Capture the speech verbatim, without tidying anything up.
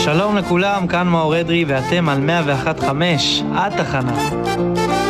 שלום לכולם, כאן מאור אדרי ואתם על מאה ואחת נקודה חמש, התחנה.